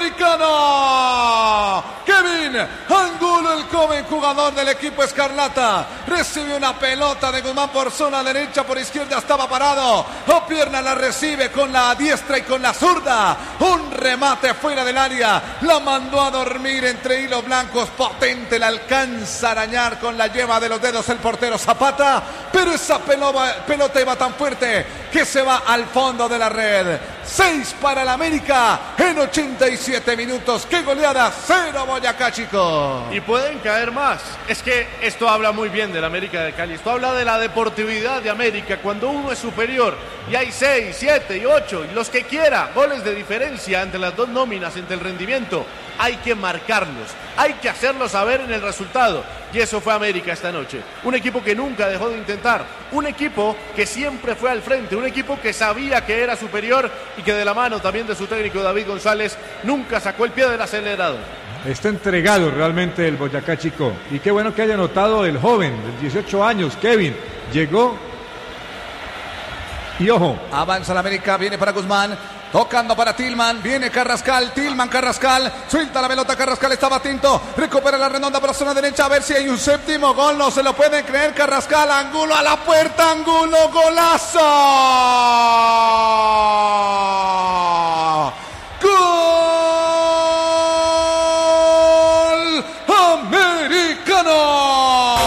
americano. Kevin Angulo, el joven jugador del equipo escarlata, recibe una pelota de Guzmán por zona derecha, por izquierda estaba parado, a pierna la recibe con la diestra y con la zurda, un remate fuera del área, la mandó a dormir entre hilos blancos, potente, la alcanza a arañar con la yema de los dedos el portero Zapata, pero esa pelota iba tan fuerte que se va al fondo de la red. 6 para el América en 87 minutos. ¡Qué goleada! 0 Boyacá Chico. Y pueden caer más. Es que esto habla muy bien del América de Cali. Esto habla de la deportividad de América. Cuando uno es superior y hay 6, 7 y 8 y los que quiera, goles de diferencia entre las dos nóminas, entre el rendimiento, hay que marcarlos, hay que hacerlo saber en el resultado. Y eso fue América esta noche. Un equipo que nunca dejó de intentar, un equipo que siempre fue al frente, un equipo que sabía que era superior y que de la mano también de su técnico David González nunca sacó el pie del acelerador. Está entregado realmente el Boyacá Chico. Y qué bueno que haya notado el joven, de 18 años, Kevin, llegó y ojo. Avanza la América, viene para Guzmán. Tocando para Tillman, viene Carrascal, Carrascal, suelta la pelota, Carrascal estaba atento, recupera la redonda por la zona derecha, a ver si hay un séptimo gol, no se lo pueden creer, Carrascal, Angulo a la puerta, Angulo, golazo.